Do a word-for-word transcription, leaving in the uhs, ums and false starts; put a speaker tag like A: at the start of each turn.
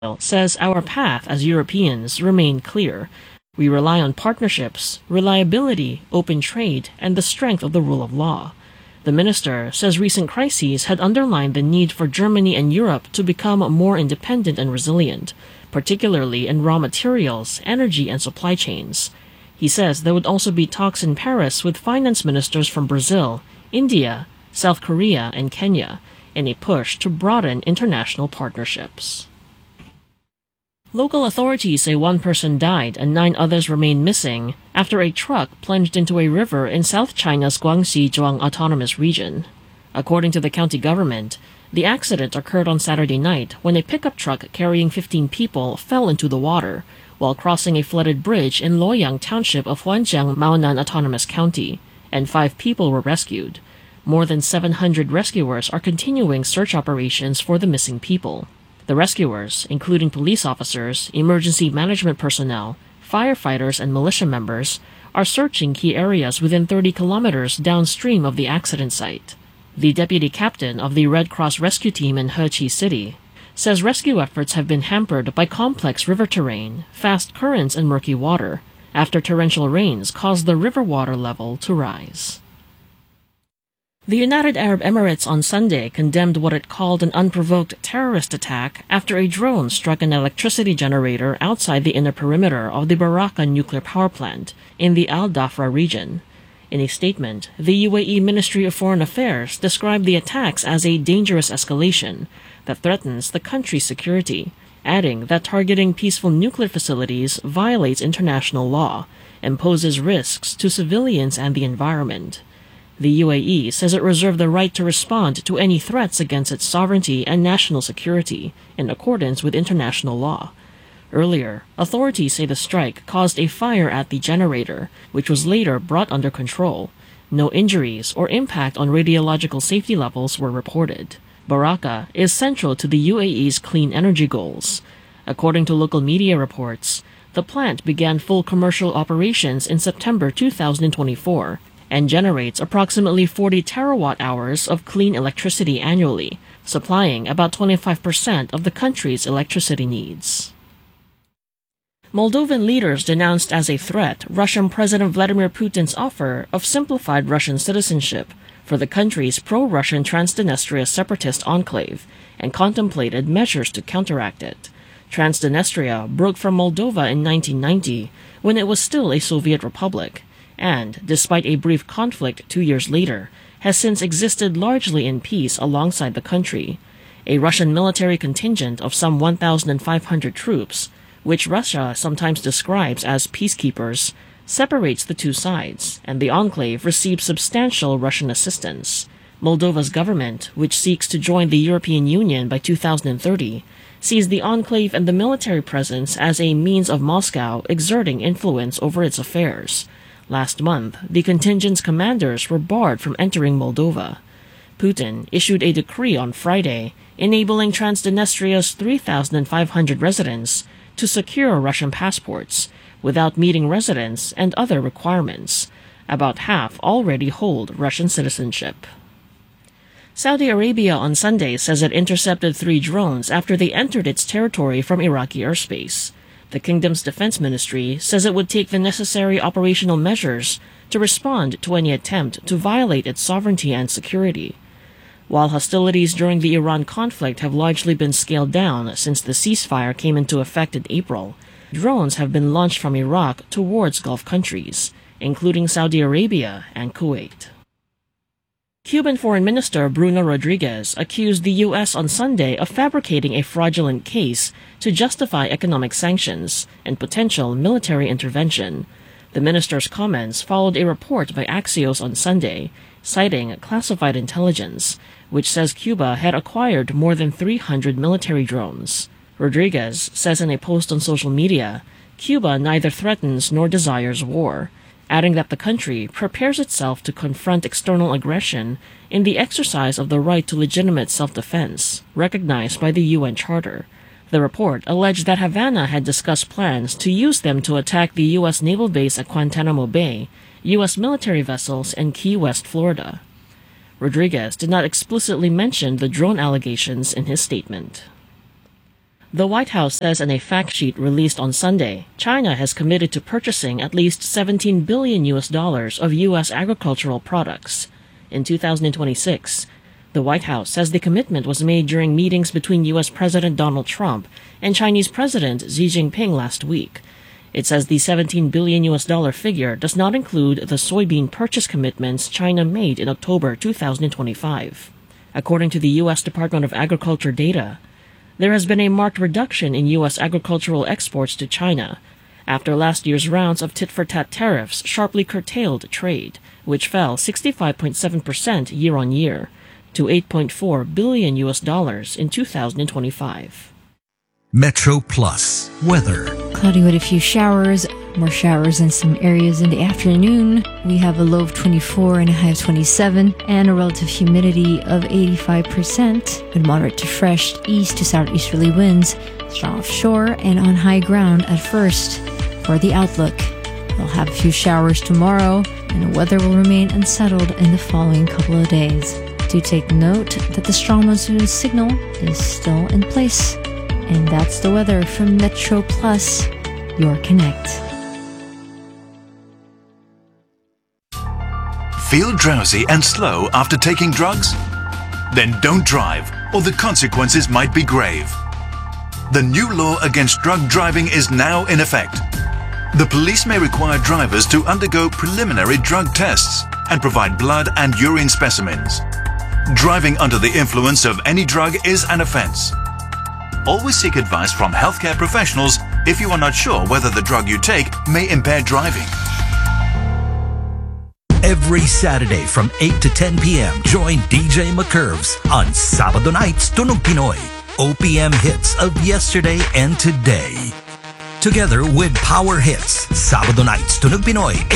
A: says our path as Europeans remain clear. We rely on partnerships, reliability, open trade, and the strength of the rule of law. The minister says recent crises had underlined the need for Germany and Europe to become more independent and resilient, particularly in raw materials, energy, and supply chains. He says there would also be talks in Paris with finance ministers from Brazil, India, South Korea, and Kenya, in a push to broaden international partnerships. Local authorities say one person died and nine others remain missing after a truck plunged into a river in South China's Guangxi Zhuang Autonomous Region. According to the county government, the accident occurred on Saturday night when a pickup truck carrying fifteen people fell into the water while crossing a flooded bridge in Luoyang Township of Huanjiang, Maonan Autonomous County, and five people were rescued. More than seven hundred rescuers are continuing search operations for the missing people. The rescuers, including police officers, emergency management personnel, firefighters, and militia members, are searching key areas within thirty kilometers downstream of the accident site. The deputy captain of the Red Cross rescue team in Hechi City says rescue efforts have been hampered by complex river terrain, fast currents, and murky water, after torrential rains caused the river water level to rise. The United Arab Emirates on Sunday condemned what it called an unprovoked terrorist attack after a drone struck an electricity generator outside the inner perimeter of the Barakah nuclear power plant in the Al Dhafra region. In a statement, the U A E Ministry of Foreign Affairs described the attacks as a dangerous escalation that threatens the country's security, adding that targeting peaceful nuclear facilities violates international law and poses risks to civilians and the environment. The U A E says it reserved the right to respond to any threats against its sovereignty and national security in accordance with international law. Earlier, authorities say the strike caused a fire at the generator, which was later brought under control. No injuries or impact on radiological safety levels were reported. Barakah is central to the U A E's clean energy goals. According to local media reports, the plant began full commercial operations in September two thousand twenty-four, and generates approximately forty terawatt hours of clean electricity annually, supplying about twenty-five percent of the country's electricity needs. Moldovan leaders denounced as a threat Russian President Vladimir Putin's offer of simplified Russian citizenship for the country's pro-Russian Transnistria separatist enclave and contemplated measures to counteract it. Transnistria broke from Moldova in nineteen ninety when it was still a Soviet republic, and, despite a brief conflict two years later, has since existed largely in peace alongside the country. A Russian military contingent of some one thousand five hundred troops, which Russia sometimes describes as peacekeepers, separates the two sides, and the enclave receives substantial Russian assistance. Moldova's government, which seeks to join the European Union by two thousand thirty, sees the enclave and the military presence as a means of Moscow exerting influence over its affairs. Last month, the contingent's commanders were barred from entering Moldova. Putin issued a decree on Friday enabling Transnistria's three thousand five hundred residents to secure Russian passports without meeting residence and other requirements. About half already hold Russian citizenship. Saudi Arabia on Sunday says it intercepted three drones after they entered its territory from Iraqi airspace. The kingdom's defense ministry says it would take the necessary operational measures to respond to any attempt to violate its sovereignty and security. While hostilities during the Iran conflict have largely been scaled down since the ceasefire came into effect in April, drones have been launched from Iraq towards Gulf countries, including Saudi Arabia and Kuwait. Cuban Foreign Minister Bruno Rodriguez accused the U S on Sunday of fabricating a fraudulent case to justify economic sanctions and potential military intervention. The minister's comments followed a report by Axios on Sunday, citing classified intelligence, which says Cuba had acquired more than three hundred military drones. Rodriguez says in a post on social media, Cuba neither threatens nor desires war, adding that the country prepares itself to confront external aggression in the exercise of the right to legitimate self-defense, recognized by the U N Charter. The report alleged that Havana had discussed plans to use them to attack the U S naval base at Guantanamo Bay, U S military vessels, and Key West, Florida. Rodriguez did not explicitly mention the drone allegations in his statement. The White House says in a fact sheet released on Sunday, China has committed to purchasing at least seventeen billion U S dollars of U S agricultural products in two thousand twenty-six. The White House says the commitment was made during meetings between U S President Donald Trump and Chinese President Xi Jinping last week. It says the seventeen billion U S dollar figure does not include the soybean purchase commitments China made in October two thousand twenty-five. According to the U S Department of Agriculture data, there has been a marked reduction in U S agricultural exports to China after last year's rounds of tit-for-tat tariffs sharply curtailed trade, which fell sixty-five point seven percent year-on-year to eight point four billion U S dollars in two thousand twenty-five.
B: Metro Plus weather.
C: Cloudy with a few showers, more showers in some areas in the afternoon. We have a low of twenty-four and a high of twenty-seven, and a relative humidity of eighty-five percent, with moderate to fresh east to southeasterly winds, strong offshore and on high ground at first. For the outlook, we'll have a few showers tomorrow, and the weather will remain unsettled in the following couple of days. Do take note that the strong monsoon signal is still in place. And that's the weather from Metro Plus, your connect.
D: Feel drowsy and slow after taking drugs? Then don't drive, or the consequences might be grave. The new law against drug driving is now in effect. The police may require drivers to undergo preliminary drug tests and provide blood and urine specimens. Driving under the influence of any drug is an offense. Always seek advice from healthcare professionals if you are not sure whether the drug you take may impair driving.
B: Every Saturday from eight to ten p.m., join D J McCurves on Sabado Nights Tunog Pinoy, O P M hits of yesterday and today. Together with Power Hits, Sabado Nights Tunog Pinoy,